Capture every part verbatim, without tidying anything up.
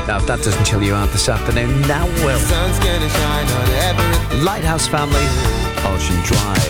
Now, if that doesn't chill you out this afternoon, now will. Sun's gonna shine on everything. Lighthouse Family, Ocean Drive.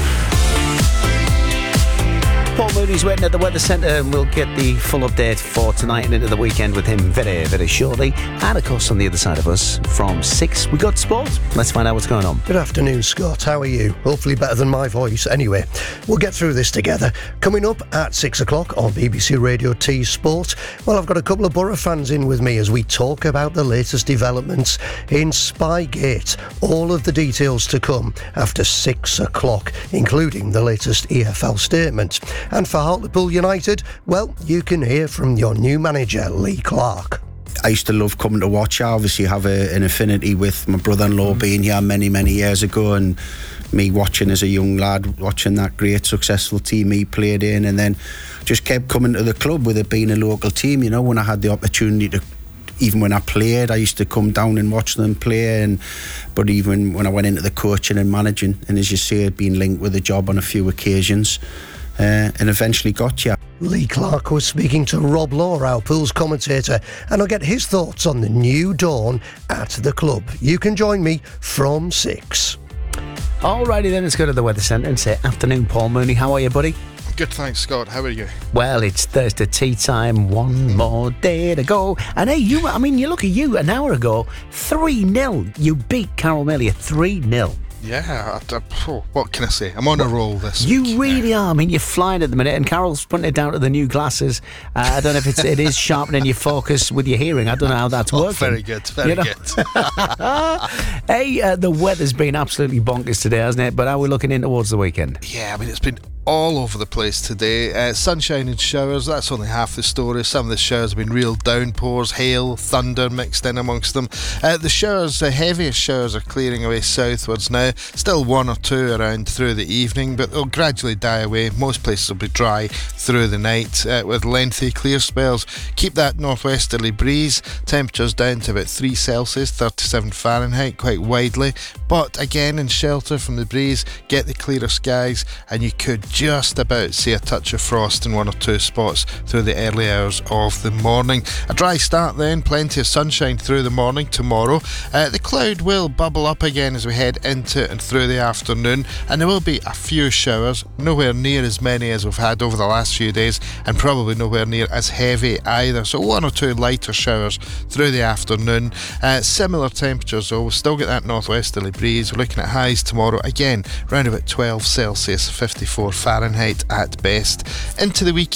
Paul Mooney's waiting at the Weather Centre, and we'll get the full update for tonight and into the weekend with him very, very shortly. And of course, on the other side of us, from six, we got sport. Let's find out what's going on. Good afternoon, Scott. How are you? Hopefully better than my voice. Anyway, we'll get through this together. Coming up at six o'clock on B B C Radio T Sport, well, I've got a couple of Borough fans in with me as we talk about the latest developments in Spygate. All of the details to come after six o'clock, including the latest E F L statement. And for Hartlepool United, well, you can hear from your new manager, Lee Clark. I used to love coming to watch. I obviously have a, an affinity with my brother-in-law mm. being here many, many years ago, and me watching as a young lad, watching that great successful team he played in, and then just kept coming to the club with it being a local team. You know, when I had the opportunity to, even when I played, I used to come down and watch them play, and but even when I went into the coaching and managing, and as you say, being linked with the job on a few occasions, uh, and eventually got you. Lee Clark was speaking to Rob Law, our Pools commentator, and I'll get his thoughts on the new dawn at the club. You can join me from six. Alrighty then, let's go to the Weather Centre and say afternoon, Paul Mooney. How are you, buddy? Good, thanks, Scott. How are you? Well, it's Thursday tea time. One more day to go. And hey, you, I mean, you look at you an hour ago, three nil. You beat Carol Melia three nil. Yeah, I, I, oh, what can I say? I'm on a roll this you week. You really are. I mean, you're flying at the minute, and Carol's putting it down to the new glasses. Uh, I don't know if it's, it is sharpening your focus with your hearing. I don't know how that's oh, working. Very good, very you know? good. Hey, uh, the weather's been absolutely bonkers today, hasn't it? But how are we looking in towards the weekend? Yeah, I mean, it's been all over the place today. Uh, sunshine and showers, that's only half the story. Some of the showers have been real downpours, hail, thunder mixed in amongst them. Uh, the showers, the heaviest showers are clearing away southwards now. Still one or two around through the evening, but they'll gradually die away. Most places will be dry through the night uh, with lengthy clear spells. Keep that northwesterly breeze. Temperatures down to about three Celsius, thirty-seven Fahrenheit, quite widely. But again, in shelter from the breeze, get the clearer skies, and you could just about see a touch of frost in one or two spots through the early hours of the morning. A dry start then, plenty of sunshine through the morning tomorrow. Uh, the cloud will bubble up again as we head into and through the afternoon, and there will be a few showers, nowhere near as many as we've had over the last few days, and probably nowhere near as heavy either. So one or two lighter showers through the afternoon. Uh, similar temperatures though, we'll still get that northwesterly breeze. We're looking at highs tomorrow again, around about twelve Celsius, fifty-four Fahrenheit at best. Into the weekend